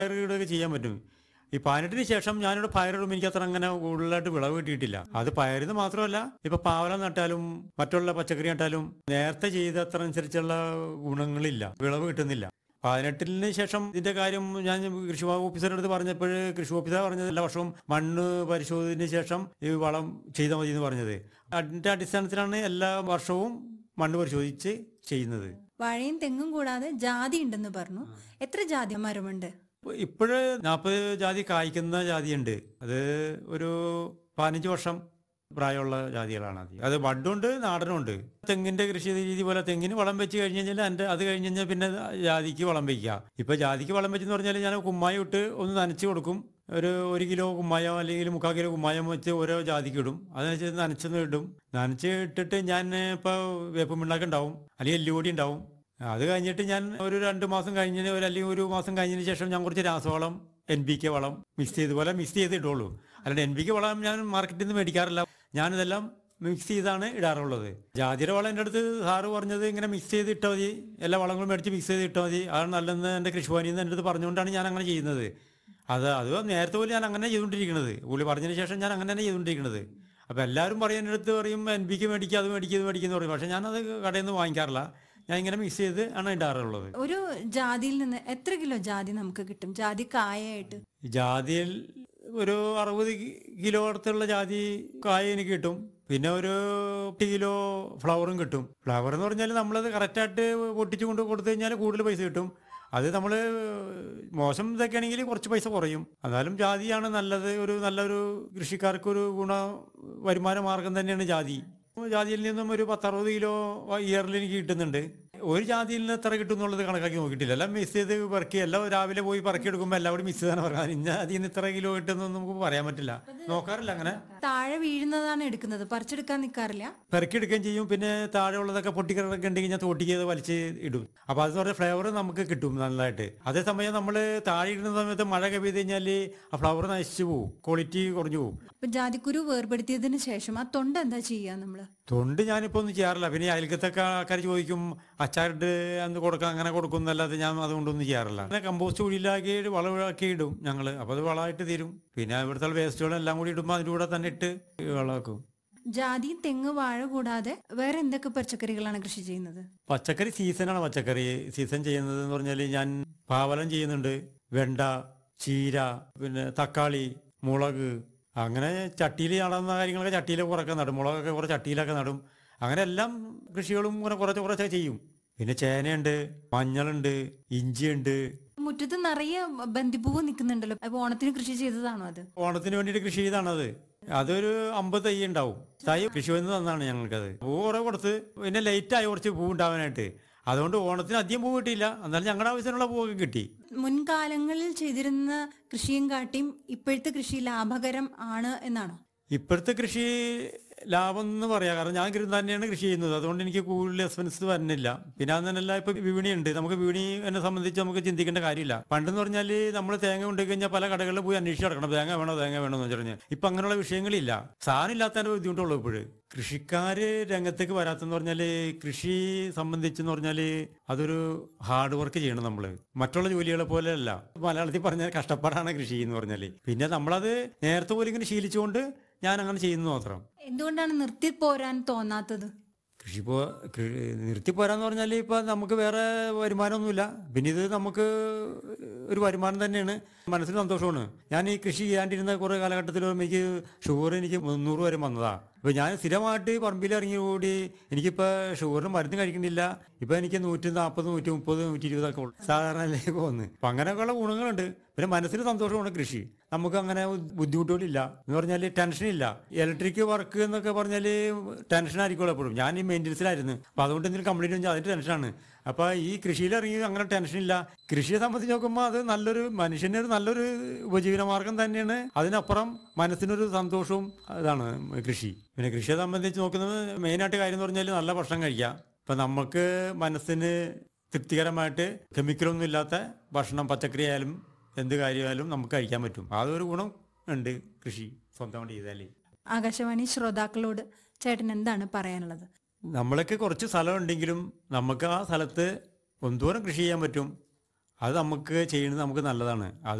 പയറിടുകയൊക്കെ ചെയ്യാൻ പറ്റും. ഈ 18-ന് ശേഷം ഞാനിവിടെ പയറിടുമ്പോൾ എനിക്ക് അത്ര അങ്ങനെ കൂടുതലായിട്ട് വിളവ് കിട്ടിയിട്ടില്ല. അത് പയറിന് മാത്രമല്ല, ഇപ്പൊ പാവലം നട്ടാലും മറ്റുള്ള പച്ചക്കറി നട്ടാലും നേരത്തെ ചെയ്ത അത്ര അനുസരിച്ചുള്ള ഗുണങ്ങളില്ല, വിളവ് കിട്ടുന്നില്ല. 18-ന് ശേഷം ഇതിന്റെ കാര്യം ഞാൻ കൃഷി ഓഫീസറുടെ അടുത്ത് പറഞ്ഞപ്പോൾ കൃഷി ഓഫീസർ പറഞ്ഞത് എല്ലാ വർഷവും മണ്ണ് പരിശോധനയ്ക്ക് ശേഷം ഈ വളം ചെയ്താൽ മതി എന്ന് പറഞ്ഞത്. അതിന്റെ അടിസ്ഥാനത്തിലാണ് എല്ലാ വർഷവും മണ്ണ് പരിശോധിച്ച് ചെയ്യുന്നത്. വാഴയും തെങ്ങും കൂടാതെ ജാതി ഉണ്ടെന്ന് പറഞ്ഞു. എത്ര ജാതി മരമുണ്ട്? ഇപ്പോഴ് 40 ജാതി കായ്ക്കുന്ന ജാതിയുണ്ട്. അത് ഒരു 15 വർഷം പ്രായമുള്ള ജാതികളാണ്. അത് ബഡുണ്ട്, നാടനുണ്ട്. തെങ്ങിന്റെ കൃഷി രീതി പോലെ തെങ്ങിന് വളം വെച്ച് കഴിഞ്ഞ് കഴിഞ്ഞാൽ അത് കഴിഞ്ഞ് കഴിഞ്ഞാൽ പിന്നെ ജാതിക്ക് വളം വയ്ക്കുക. ഇപ്പൊ ജാതിക്ക് വളം വെച്ചെന്ന് പറഞ്ഞാൽ ഞാൻ കുമ്മായം ഇട്ട് ഒന്ന് നനച്ച് കൊടുക്കും. ഒരു കിലോ കുമ്മായം അല്ലെങ്കിൽ 3/4 കിലോ കുമ്മായം വെച്ച് ഓരോ ജാതിക്ക് ഇടും. അതനുസരിച്ച് നനച്ചൊന്ന് ഇടും. നനച്ച് ഇട്ടിട്ട് ഞാൻ ഇപ്പോൾ വേപ്പും പിണ്ണാക്ക് ഉണ്ടാവും, അല്ലെങ്കിൽ എല്ലുപൊടി ഉണ്ടാവും. അത് കഴിഞ്ഞിട്ട് ഞാൻ ഒരു 2 മാസം കഴിഞ്ഞ് അല്ലെങ്കിൽ ഒരു മാസം കഴിഞ്ഞതിന് ശേഷം ഞാൻ കുറച്ച് രാസവളം NPK വളം മിക്സ് ചെയ്ത് ഇടുള്ളൂ. അല്ലാണ്ട് NPK വളം ഞാൻ മാർക്കറ്റിൽ നിന്ന് മേടിക്കാറില്ല. ഞാനിതെല്ലാം മിക്സ് ചെയ്താണ് ഇടാറുള്ളത്. ജാതിയുടെ വളം എൻ്റെ അടുത്ത് സാറ് പറഞ്ഞത് ഇങ്ങനെ മിക്സ് ചെയ്ത് ഇട്ടാൽ മതി, എല്ലാ വളങ്ങളും മേടിച്ച് മിക്സ് ചെയ്ത് ഇട്ടാൽ മതി, അതാണ് നല്ലതെന്ന് എൻ്റെ കൃഷിഭവനിൽ നിന്ന് എൻ്റെ അടുത്ത് പറഞ്ഞുകൊണ്ടാണ് ഞാൻ അങ്ങനെ ചെയ്യുന്നത്. അത് നേരത്തെ പോലും ഞാൻ അങ്ങനെ ചെയ്തുകൊണ്ടിരിക്കുന്നത്. പുള്ളി പറഞ്ഞതിന് ശേഷം ഞാൻ അങ്ങനെ തന്നെ ചെയ്തുകൊണ്ടിരിക്കുന്നത്. അപ്പോൾ എല്ലാവരും പറയും, എൻ്റെ അടുത്ത് പറയും NPK മേടിക്കുക, അത് മേടിക്കുക, ഇത് മേടിക്കുക എന്ന് പറയും. പക്ഷേ ഞാനത് കടയിൽ നിന്ന് വാങ്ങിക്കാറില്ല. ഞാൻ ഇങ്ങനെ മിക്സ് ചെയ്ത് ആണ് ഇടാറുള്ളത്. ഒരു ജാതിയിൽ നിന്ന് എത്ര കിലോ ജാതി നമുക്ക് കിട്ടും, ജാതി കായായിട്ട്? ജാതിയിൽ ഒരു 60 കിലോ അടുത്തുള്ള ജാതി കായ എനിക്ക് കിട്ടും. പിന്നെ ഒരു 10 കിലോ ഫ്ലവറും കിട്ടും. ഫ്ലവർ എന്ന് പറഞ്ഞാൽ നമ്മളത് കറക്റ്റായിട്ട് പൊട്ടിച്ച് കൊണ്ട് കൊടുത്തു കഴിഞ്ഞാൽ കൂടുതൽ പൈസ കിട്ടും. അത് നമ്മൾ മോശം ഇതൊക്കെ ആണെങ്കിൽ കുറച്ച് പൈസ കുറയും. എന്നാലും ജാതിയാണ് നല്ലത്. നല്ലൊരു കൃഷിക്കാർക്കൊരു വരുമാന മാർഗം തന്നെയാണ് ജാതി. ജാതിയിൽ നിന്നും ഒരു 10-60 കിലോ ഇയറിൽ എനിക്ക് കിട്ടുന്നുണ്ട്. ഒരു ജാതിയിൽ നിന്ന് എത്ര കിട്ടും എന്നുള്ളത് കണക്കാക്കി നോക്കിയിട്ടില്ല. എല്ലാം മിക്സ് ചെയ്ത് പറക്കി, എല്ലാം രാവിലെ പോയി പറക്കി എടുക്കുമ്പോൾ എല്ലാവരും മിക്സ് ചെയ്താണ് പറയാൻ. ഇന്ന അതിൽ നിന്ന് ഇത്ര കിലോ കിട്ടുമെന്നൊന്നും നമുക്ക് പറയാൻ പറ്റില്ല. നോക്കാറില്ല അങ്ങനെ. താഴെ വീഴുന്നതാണ് എടുക്കുന്നത്, പറിച്ചെടുക്കാൻ നിൽക്കാറില്ല. പെറുക്കി എടുക്കുകയും ചെയ്യും. പിന്നെ താഴെ ഉള്ളതൊക്കെ പൊട്ടിക്കിടക്കെ ഉണ്ടെങ്കിൽ ഞാൻ തോട്ടിക്ക് വലിച്ച് ഇടും. അപ്പോൾ അതെന്ന് പറഞ്ഞാൽ ഫ്ലേവർ നമുക്ക് കിട്ടും നല്ലതായിട്ട്. അതേസമയം നമ്മൾ താഴെ ഇടുന്ന സമയത്ത് മഴ പെയ്ത് കഴിഞ്ഞാൽ ആ ഫ്ലവർ നശിച്ചു പോകും, ക്വാളിറ്റി കുറഞ്ഞു പോകും. ഇപ്പൊ ജാതിക്കുരു വേർപെടുത്തിയതിന് ശേഷം ആ തൊണ്ട് എന്താ ചെയ്യുക നമ്മള്? തൊണ്ട് ഞാനിപ്പോൾ ഒന്നും ചെയ്യാറില്ല. പിന്നെ അയൽക്കത്തൊക്കെ ആൾക്കാർ ചോദിക്കും, അച്ചാറിട്ട് അന്ന് കൊടുക്കാം, അങ്ങനെ കൊടുക്കുന്നല്ലാതെ ഞാൻ അതുകൊണ്ടൊന്നും ചെയ്യാറില്ല. അങ്ങനെ കമ്പോസ്റ്റ് കുഴിയിലാക്കി വളമാക്കി ഇടും ഞങ്ങൾ. അപ്പോൾ അത് വളമായിട്ട് തീരും. പിന്നെ ഇവിടുത്തെ വേസ്റ്റുകളെല്ലാം കൂടി ഇടുമ്പോൾ അതിൻ്റെ കൂടെ തന്നെ ഇട്ട് വളമാക്കും. ജാതി, തെങ്ങ്, വാഴ കൂടാതെ വേറെ എന്തൊക്കെ പച്ചക്കറികളാണ് കൃഷി ചെയ്യുന്നത്? പച്ചക്കറി സീസണാണ്. പച്ചക്കറി സീസൺ ചെയ്യുന്നത് എന്ന് പറഞ്ഞാൽ ഞാൻ പാവലം ചെയ്യുന്നുണ്ട്, വെണ്ട, ചീര, പിന്നെ തക്കാളി, മുളക്, അങ്ങനെ ചട്ടിയിൽ നടുന്ന കാര്യങ്ങളൊക്കെ ചട്ടിയിൽ കുറക്കെ നടും. മുളകൊക്കെ കുറേ ചട്ടിയിലൊക്കെ നടും. അങ്ങനെ എല്ലാം കൃഷികളും ഇങ്ങനെ കുറച്ചൊക്കെ ചെയ്യും. പിന്നെ ചേനയുണ്ട്, മഞ്ഞളുണ്ട്, ഇഞ്ചിയുണ്ട്. മുറ്റത്ത് നിറയെ ബന്ദിപ്പൂവ് നിൽക്കുന്നുണ്ടല്ലോ. അപ്പൊ ഓണത്തിന് കൃഷി ചെയ്തതാണോ അത്? ഓണത്തിന് വേണ്ടിയിട്ട് കൃഷി ചെയ്താണത്. അതൊരു 50 തൈ ഉണ്ടാവും. തൈ കൃഷി വന്ന് തന്നാണ് ഞങ്ങൾക്കത്. പൂ കുറേ കൊടുത്ത് പിന്നെ ലേറ്റായി കുറച്ച് പൂ ഉണ്ടാവാനായിട്ട്. അതുകൊണ്ട് ഓണത്തിന് അധികം പൂ കിട്ടിയില്ല. എന്നാലും ഞങ്ങളുടെ ആവശ്യത്തിനുള്ള പൂവൊക്കെ കിട്ടി. മുൻകാലങ്ങളിൽ ചെയ്തിരുന്ന കൃഷിയും കാട്ടിയും ഇപ്പോഴത്തെ കൃഷി ലാഭകരം ആണ് എന്നാണോ? ഇപ്പോഴത്തെ കൃഷി ലാഭം എന്ന് പറയാം. കാരണം ഞാൻ തന്നെയാണ് കൃഷി ചെയ്യുന്നത്. അതുകൊണ്ട് എനിക്ക് കൂടുതൽ എക്സ്പെൻസ് വരുന്നില്ല. പിന്നെ അത് തന്നെയല്ല, ഇപ്പൊ വിപണിയുണ്ട്. നമുക്ക് വിപണി എന്നെ സംബന്ധിച്ച് നമുക്ക് ചിന്തിക്കേണ്ട കാര്യമില്ല. പണ്ടെന്ന് പറഞ്ഞാൽ നമ്മൾ തേങ്ങ കൊണ്ടു കഴിഞ്ഞാൽ പല കടകളിൽ പോയി അന്വേഷിച്ച് നടക്കണം, തേങ്ങ വേണോ എന്ന് പറഞ്ഞാൽ. ഇപ്പൊ അങ്ങനെയുള്ള വിഷയങ്ങളില്ല. സാധനം ഇല്ലാത്തതിന്റെ ബുദ്ധിമുട്ടുള്ളൂ ഇപ്പോഴും. കൃഷിക്കാര് രംഗത്തേക്ക് വരാത്തെന്ന് പറഞ്ഞാല് കൃഷി സംബന്ധിച്ചെന്ന് പറഞ്ഞാല് അതൊരു ഹാർഡ് വർക്ക് ചെയ്യണം നമ്മള്. മറ്റുള്ള ജോലികളെ പോലെയല്ല. മലയാളത്തിൽ പറഞ്ഞാൽ കഷ്ടപ്പാടാണ് കൃഷി എന്ന് പറഞ്ഞാല്. പിന്നെ നമ്മളത് നേരത്തെ പോലെ ഇങ്ങനെ ശീലിച്ചുകൊണ്ട് ഞാൻ അങ്ങനെ ചെയ്യുന്നു മാത്രം. എന്തുകൊണ്ടാണ് നിർത്തി പോരാൻ തോന്നാത്തത്? കൃഷി നിർത്തി പോരാന്ന് പറഞ്ഞാൽ ഇപ്പൊ നമുക്ക് വേറെ വരുമാനമൊന്നുമില്ല. പിന്നെ ഇത് നമുക്ക് ഒരു വരുമാനം തന്നെയാണ്, മനസ്സിന് സന്തോഷമാണ്. ഞാൻ ഈ കൃഷി ചെയ്യാണ്ടിരുന്ന കുറെ കാലഘട്ടത്തിൽ എനിക്ക് ഷുഗർ എനിക്ക് 300 വരെ വന്നതാ. ഇപ്പൊ ഞാൻ സ്ഥിരമായിട്ട് പറമ്പിൽ ഇറങ്ങി കൂടി എനിക്കിപ്പോ ഷുഗറിന് മരുന്ന് കഴിക്കുന്നില്ല. ഇപ്പൊ എനിക്ക് 140, 130, 120 ഒക്കെ സാധാരണയിലേക്ക് വന്ന്. അപ്പൊ അങ്ങനെയൊക്കെയുള്ള ഗുണങ്ങളുണ്ട്. പിന്നെ മനസ്സിന് സന്തോഷമാണ് കൃഷി. നമുക്ക് അങ്ങനെ ബുദ്ധിമുട്ടുകളില്ല എന്ന് പറഞ്ഞാൽ ടെൻഷനില്ല. ഇലക്ട്രിക് വർക്ക് എന്നൊക്കെ പറഞ്ഞാൽ ടെൻഷനായിരിക്കുമല്ലോ എപ്പോഴും. ഞാൻ ഈ മെയിൻ്റനൻസിലായിരുന്നു. അപ്പോൾ അതുകൊണ്ട് എന്തെങ്കിലും കംപ്ലൈൻറ്റ് വെച്ചാൽ അതിൻ്റെ ടെൻഷനാണ്. അപ്പോൾ ഈ കൃഷിയിൽ ഇറങ്ങി അങ്ങനെ ടെൻഷനില്ല. കൃഷിയെ സംബന്ധിച്ച് നോക്കുമ്പോൾ അത് മനുഷ്യന് നല്ലൊരു ഉപജീവന മാർഗം തന്നെയാണ്. അതിനപ്പുറം മനസ്സിനൊരു സന്തോഷവും ഇതാണ് കൃഷി. പിന്നെ കൃഷിയെ സംബന്ധിച്ച് നോക്കുന്നത് മെയിനായിട്ട് കാര്യം എന്ന് പറഞ്ഞാൽ നല്ല ഭക്ഷണം കഴിക്കുക. ഇപ്പം നമുക്ക് മനസ്സിന് തൃപ്തികരമായിട്ട് കെമിക്കലൊന്നും ഇല്ലാത്ത ഭക്ഷണം, പച്ചക്കറി ആയാലും എന്ത് കാര്യമായാലും നമുക്ക് കഴിക്കാൻ പറ്റും. അതൊരു ഗുണം ഉണ്ട് കൃഷി സ്വന്തമായിട്ട് ചെയ്താലേ. ആകാശവാണി ശ്രോതാക്കളോട് ചേട്ടൻ എന്താണ് പറയാനുള്ളത്? നമ്മളൊക്കെ കുറച്ച് സ്ഥലം ഉണ്ടെങ്കിലും നമുക്ക് ആ സ്ഥലത്ത് എന്തോരം കൃഷി ചെയ്യാൻ പറ്റും അത് നമുക്ക് ചെയ്യുന്നത് നമുക്ക് നല്ലതാണ്.